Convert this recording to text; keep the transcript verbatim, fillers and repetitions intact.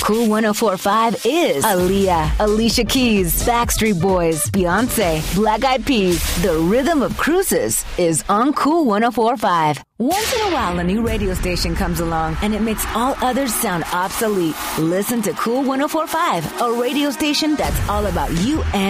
Cool one oh four point five is Aaliyah, Alicia Keys, Backstreet Boys, Beyonce, Black Eyed Peas. The rhythm of cruises is on Cool one oh four point five. Once in a while, a new radio station comes along and it makes all others sound obsolete. Listen to Cool one oh four point five, a radio station that's all about you and